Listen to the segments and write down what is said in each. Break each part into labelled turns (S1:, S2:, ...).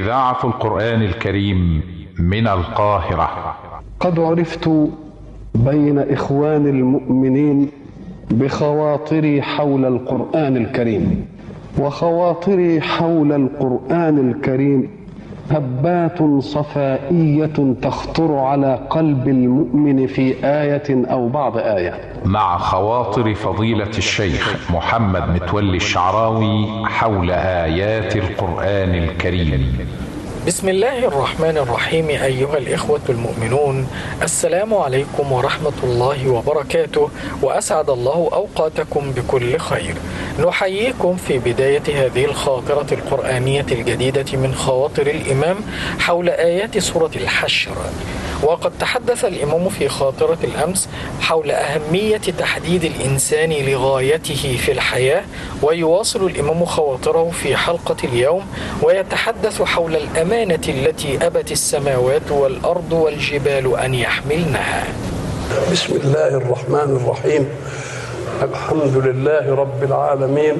S1: إذاعة القرآن الكريم من القاهرة.
S2: قد عرفت بين إخوان المؤمنين بخواطري حول القرآن الكريم، وخواطري حول القرآن الكريم هبات صفائية تخطر على قلب المؤمن في آية أو بعض آية.
S1: مع خواطر فضيلة الشيخ محمد متولي الشعراوي حول آيات القرآن الكريم.
S3: بسم الله الرحمن الرحيم. أيها الإخوة المؤمنون، السلام عليكم ورحمة الله وبركاته، وأسعد الله أوقاتكم بكل خير. نحييكم في بداية هذه الخاطرة القرآنية الجديدة من خواطر الإمام حول آيات سورة الحشر. وقد تحدث الإمام في خاطرة الأمس حول أهمية تحديد الإنسان لغايته في الحياة، ويواصل الإمام خواطره في حلقة اليوم ويتحدث حول الأمانة التي أبت السماوات والأرض والجبال أن يحملنها.
S2: بسم الله الرحمن الرحيم. الحمد لله رب العالمين،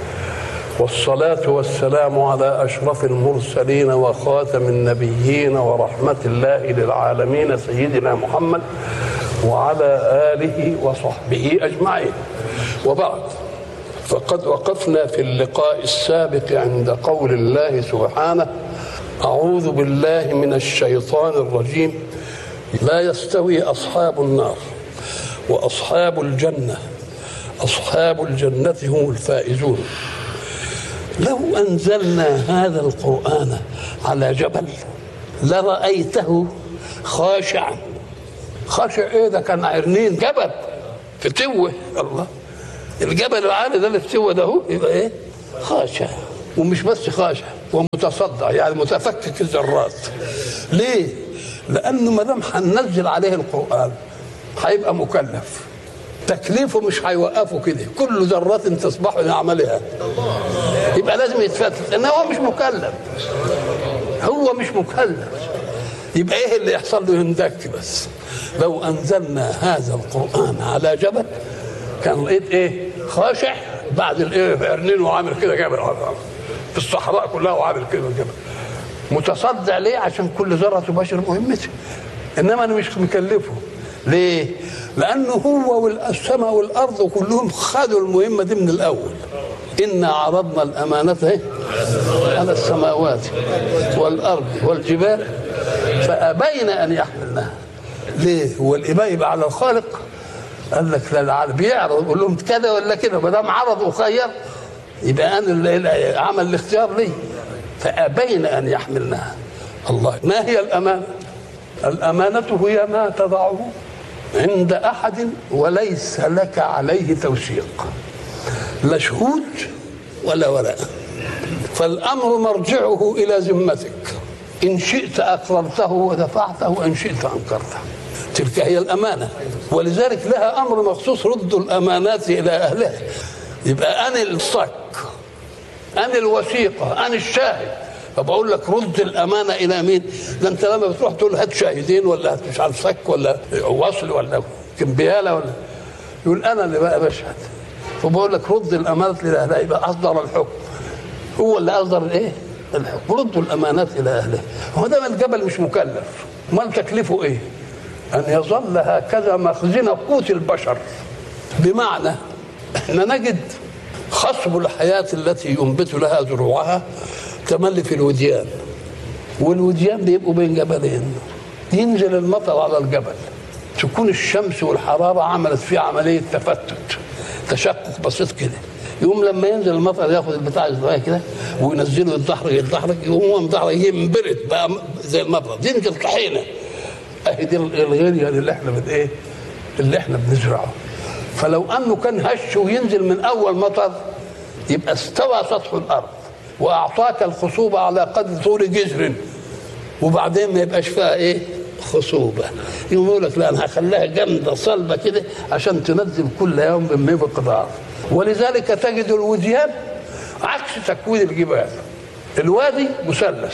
S2: والصلاة والسلام على أشرف المرسلين وخاتم النبيين ورحمة الله للعالمين سيدنا محمد وعلى آله وصحبه أجمعين. وبعد، فقد وقفنا في اللقاء السابق عند قول الله سبحانه: أعوذ بالله من الشيطان الرجيم، لا يستوي أصحاب النار وأصحاب الجنة، أصحاب الجنة هم الفائزون. لو أنزلنا هذا القرآن على جبل لرأيته خاشعا. خاشع إيه ده؟ كان عرنين جبل فتوه. الله، الجبل العالي ده اللي فتوه ده هو يبقى إيه؟ خاشع. ومش بس خاشع، ومتصدع، يعني متفكك الذرات. ليه؟ لأنه ما دام هننزل عليه القرآن هيبقى مكلف. تكليفه مش هيوقفه كده، كل ذرات تصبح لعملها، يبقى لازم يتفتت، لأن هو مش مكلف. هو مش مكلف، يبقى ايه اللي يحصل له؟ يندك بس. لو أنزلنا هذا القرآن على جبل كان لقيت ايه؟ خاشع بعد الايه؟ عرنين وعامل كده جبل في الصحراء كلها وعامل كده جبل. متصدع ليه؟ عشان كل ذرة تباشر مهمته. إنما أنا مش مكلفه. ليه؟ لأنه هو والسماء والأرض كلهم خدوا المهمة دي من الأول. إنا عرضنا الأمانة على السماوات والأرض والجبال فأبين أن يحملنها. ليه؟ هو الإباء يبقى على الخالق؟ قال لك لا، العالم بيعرض يقول لهم كذا ولا كذا، ما دام عرض وخير يبقى أنا اللي عمل الاختيار لي. فأبين أن يحملنها. الله، ما هي الأمانة؟ الأمانة هي ما تضعه عند أحد وليس لك عليه توثيق، لا شهود ولا ولاء، فالأمر مرجعه إلى ذمتك. إن شئت أقررته ودفعته، وإن شئت أنكرته. تلك هي الأمانة، ولذلك لها أمر مخصوص: ردوا الأمانات إلى أهلها. يبقى أنا الصك، أنا الوثيقة، أنا الشاهد. فبقول لك رد الأمانة إلى مين؟ ده أنت لما بتروح تقول هات شاهدين ولا هات مش عارف صك ولا وصل ولا كمبيالة ولا، يقول أنا اللي بقى بشهد. فبقول لك رد الأمانة إلى أهلها، يبقى أصدر الحكم، هو اللي أصدر الإيه؟ الحكم. ردوا الأمانات إلى أهلها. هو ده الجبل مش مكلف، امال تكلفه إيه؟ أن يظل هكذا مخزن قوت البشر. بمعنى إحنا نجد خصب الحياة التي ينبت لها زروعها تملي في الوديان، والوديان بيبقوا بين جبلين. ينزل المطر على الجبل، تكون الشمس والحرارة عملت فيه عملية تفتت، تشقق بسيط كده. يقوم لما ينزل المطر ياخد البتاع الصغير كده وينزله يتدحرج، يقوم هو مدحرج ينبرد بقى زي المطر، ينزل طحينة. اهي دي الغيرية اللي احنا ايه؟ اللي احنا بنزرعه. فلو انه كان هش وينزل من اول مطر يبقى استوى سطح الارض واعطاك الخصوبة على قدر طول جذر، وبعدين ما يبقاش فيها ايه؟ خصوبة. يقول لك لا، انا هخليها جامدة صلبة كده عشان تنزل كل يوم بمقدار. ولذلك تجد الوديان عكس تكوين الجبال. الوادي مثلث،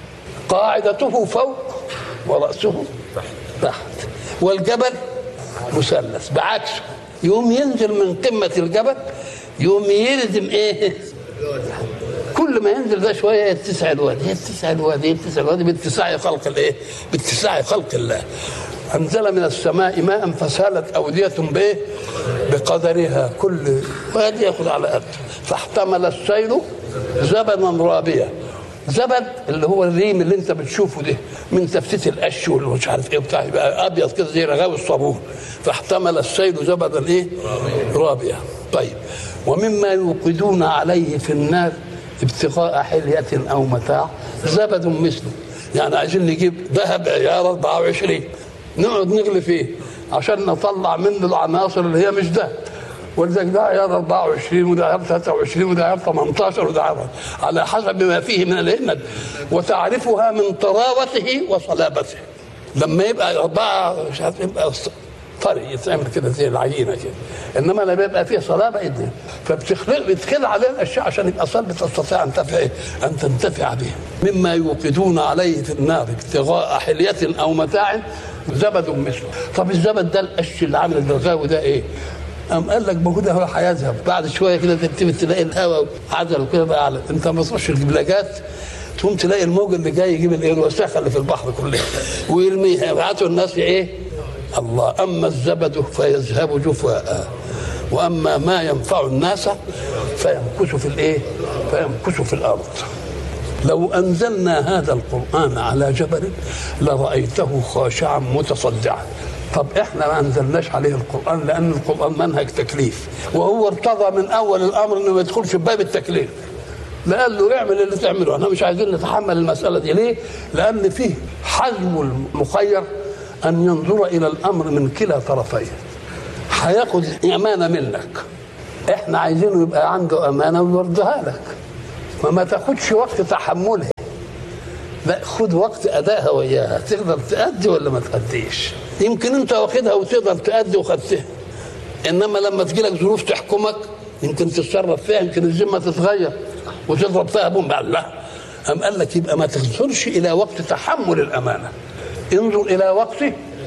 S2: قاعدته فوق ورأسه تحت، والجبل مثلث بعكسه. يوم ينزل من قمة الجبل يوم يلزم ايه؟ كل ما ينزل ده شويه يتسع الوادي، يتسع الوادي، يتسع الوادي باتساع خلق الايه؟ باتساع خلق الله. انزل من السماء ماء فسالت اوديه بايه؟ بقدرها، كل وادي ياخذ على قدر. فاحتمل السيل زبدا رابيا. زبد اللي هو الريم اللي انت بتشوفه ده من تفتيت القش والمش عارف ايه بتاع، يبقى ابيض كده زي رغاوي الصابون. فاحتمل السيل زبدا ايه؟ رابيا. طيب، ومما يوقدون عليه في النار ابتغاء حلية او متاع زبد مثله. يعني عايزين نجيب ذهب عيار 24 نقعد نغلي فيه عشان نطلع منه العناصر اللي هي مش ذهب، ولذلك ده عيار 24 وده عيار 23 وده عيار 18 وده عيار على حسب ما فيه من الهند، وتعرفها من طراوته وصلابته. لما يبقى 4 مش عارف يبقى طري يتعمل كده زي العجينه كده، انما لما يبقى فيه صلابه ايديه فبتخلق عليه الاشياء عشان يبقى صلب تستطيع ان تنتفع به. مما يوقدون عليه في النار ابتغاء حلية او متاع زبد مثله. طب الزبد ده القش اللي عامل الرغاوي ده ايه؟ قام قال لك ما هو ده هيذهب بعد شويه كده، تبتدي تلاقي الهواء عدل وكده بقى على انت ما تخش الجبلاجات تقوم تلاقي الموج اللي جاي يجيب الايه الوساخه اللي في البحر كلها ويرميها، يبعتوا الناس ايه؟ الله. اما الزبد فيذهب جفاء واما ما ينفع الناس فيمكث في الايه؟ فيمكث في الارض. لو انزلنا هذا القران على جبل لرايته خاشعا متصدعا. طب احنا ما انزلناش عليه القران لان القران منهج تكليف، وهو ارتضى من اول الامر انه ما يدخلش في باب التكليف. لا قال له اعمل اللي تعمله، احنا مش عايزين نتحمل المساله دي. ليه؟ لان فيه حزم المخير ان ينظر الى الامر من كلا طرفيه. هياخد امانه منك، احنا عايزينه يبقى عنده امانه ويرضيها لك، ما تاخدش وقت تحملها، لا خد وقت ادائها وياها. تقدر تأدي ولا ما تأديش؟ يمكن انت واخدها وتقدر تأدي وخدتها، انما لما تجي لك ظروف تحكمك يمكن تتصرف فيها، يمكن الذمه تتغير وتضرب فيها بوم. لا، أم قال لك يبقى ما تنظرش الى وقت تحمل الامانه، انظر الى وقت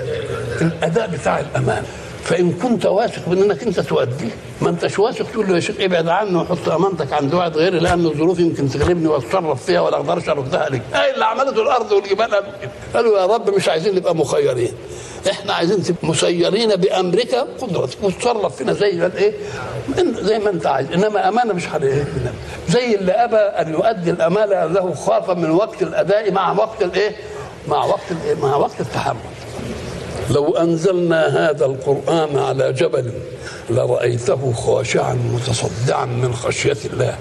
S2: الاداء بتاع الامانه. فان كنت واثق من انك انت تؤديه، ما انتش واثق تقول له يا شيخ ابعد عني وحط امانتك عند واحد غيري لان الظروف يمكن تغلبني واتصرف فيها ولا اقدرش اردها لك. ايه اللي عملته الارض والجبال؟ قالوا يا رب مش عايزين نبقى مخيرين، احنا عايزين تبقى مسيرين بامرك قدرتك وتصرف فينا زي الايه؟ زي ما انت عايز، انما امانه مش حقيقيه. زي اللي ابى ان يؤدي الامانه له خافا من وقت الاداء مع وقت الايه؟ مع وقت التحمل. لو أنزلنا هذا القرآن على جبل لرأيته خاشعا متصدعا من خشية الله.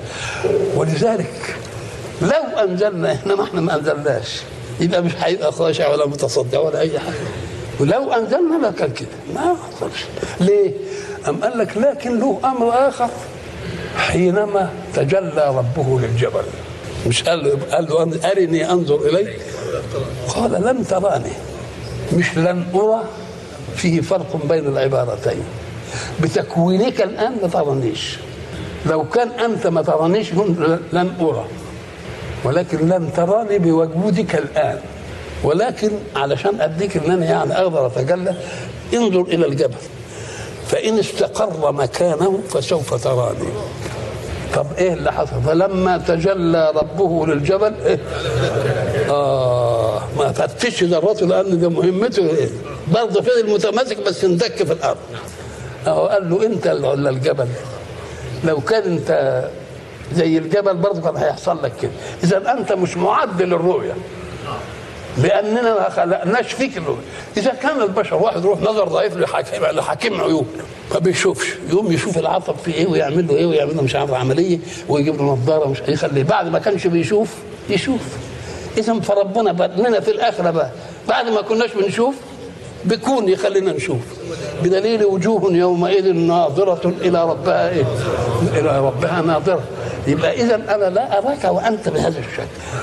S2: ولذلك لو أنزلنا احنا ما أنزلناش يبقى مش هيبقى خاشع ولا متصدع ولا أي حاجة. ولو أنزلنا لكان كده ما حصلش. ليه؟ أم قال لك لكن له أمر آخر. حينما تجلى ربه للجبل مش قال له أرني أنظر إليك، قال لن تراني، مش لن أرى. فيه فرق بين العبارتين. بتكوينك الآن ما ترانيش، لو كان أنت ما ترانيش لن أرى، ولكن لن تراني بوجودك الآن. ولكن علشان أديك أن أنا يعني أقدر أتجلى انظر إلى الجبل فإن استقر مكانه فسوف تراني. طب إيه اللي حصل؟ فلما تجلى ربه للجبل إيه؟ ما فتش ذراته لأن ده مهمته إيه؟ برضه فضل متماسك بس اندك في الأرض. قال له أنت ولا الجبل؟ لو كان أنت زي الجبل برضه كان هيحصل لك كده. إذا أنت مش معد للرؤية لأننا ما خلقناش فيك الرؤية. إذا كان البشر واحد يروح نظر ضعيف لحكيم عيوب ما بيشوفش، يقوم يشوف العصب في إيه ويعمل له إيه ويعمل له مش عارف عملية ويجيب له نظارة مش يخليه بعد ما كانش بيشوف يشوف. إذا فربنا بدلنا في الآخرة بقى بعد ما كناش بنشوف بيكون يخلينا نشوف، بدليل وجوه يومئذ ناظرة إلى ربها إيه؟ إلى ربها ناظرة. يبقى إذا أنا لا أراك وأنت بهذا الشكل.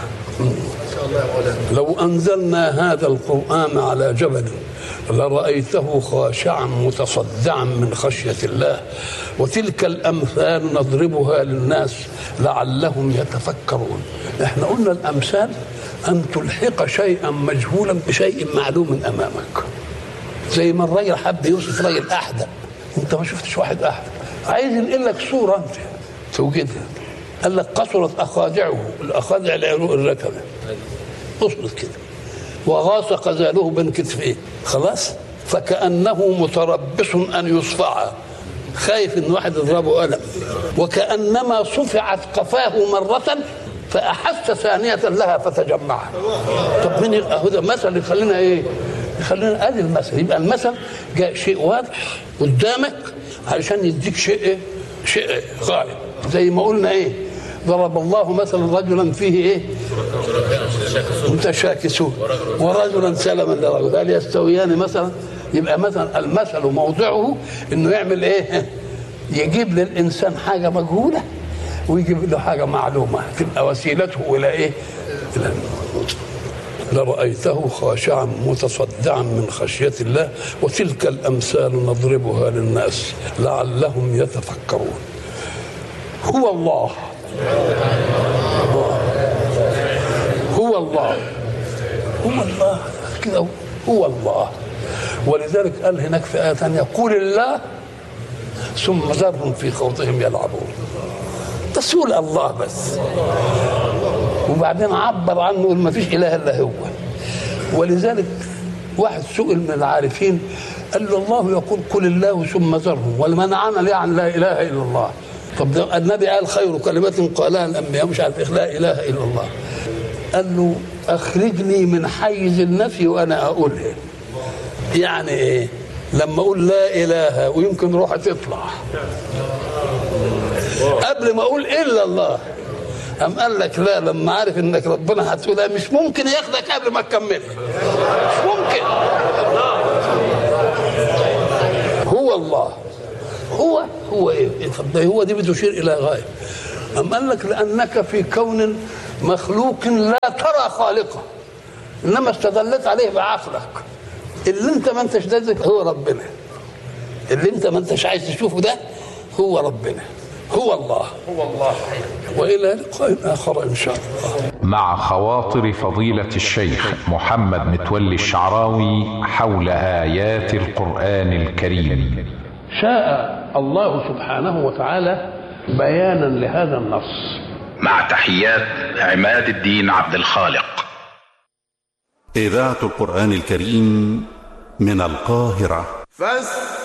S2: لو أنزلنا هذا القرآن على جبل لرأيته خاشعا متصدعا من خشية الله. وتلك الأمثال نضربها للناس لعلهم يتفكرون. احنا قلنا الأمثال أن تلحق شيئا مجهولا بشيء معلوم أمامك. زي ما الراجل حب يوصف راجل أحدب، أنت ما شفتش واحد أحدب، عايز ينقل لك صورة أنت توجدها. قال لك قصرت أخاذعه، الأخاذع العروق الركبة قصرت كده، وغاص قزاله بين كتفيه، خلاص، فكأنه متربص أن يصفع، خايف إن واحد يضربه قلم، وكأنما صفعت قفاه مرة فأحس ثانية لها فتجمع. طب من هذا مثل يخلينا إيه؟ يخلينا ادي المثل. يبقى المثل جاء شيء واضح قدامك علشان يديك شيء غائب. زي ما قلنا ايه؟ ضرب الله مثلا رجلا فيه ايه؟ متشاكسون ورجلا سلما لرجل هل يستويان مثلا؟ يبقى مثلا المثل موضعه انه يعمل ايه؟ يجيب للانسان حاجه مجهوله ويجيب له حاجه معلومه، تبقى وسيلته الى ايه؟ الى لرأيته خاشعا متصدعا من خشية الله وتلك الأمثال نضربها للناس لعلهم يتفكرون. هو الله، هو الله، هو الله كده، هو الله. ولذلك قال هناك في آية ثانية قل الله ثم ذرهم في خوضهم يلعبون. تسول الله بس، وبعدين عبر عنه ما فيش اله الا هو. ولذلك واحد سئل من العارفين قال له الله يقول قل الله ثم ذرهم والمنعنا ليه عن لا اله الا الله؟ طب النبي قال خير كلمة قالها الانبياء مش عارف لا اله الا الله. قال له اخرجني من حيز النفي وانا اقولها. يعني ايه؟ لما اقول لا اله ويمكن روحي تطلع قبل ما اقول الا الله، قام قال لك لا، لما عارف انك ربنا هتقولها مش ممكن ياخدك قبل ما تكملها، مش ممكن. هو الله، هو ايه؟ هو دي بتشير الى غايه. قام قال لك لانك في كون مخلوق لا ترى خالقه، انما استدلت عليه بعقلك. اللي انت ما انتش دارك هو ربنا، اللي انت ما انتش عايز تشوفه ده هو ربنا، هو الله، هو الله. وإلى لقاء آخر إن شاء الله.
S1: مع خواطر فضيلة الشيخ محمد متولي الشعراوي حول آيات القرآن الكريم.
S2: شاء الله سبحانه وتعالى بيانا لهذا النص.
S1: مع تحيات عماد الدين عبد الخالق.
S4: إذاعة القرآن الكريم من القاهرة.